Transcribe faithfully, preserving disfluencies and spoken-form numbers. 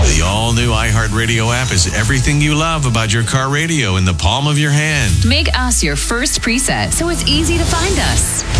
The all-new iHeartRadio app is everything you love about your car radio in the palm of your hand. Make us your first preset so it's easy to find us.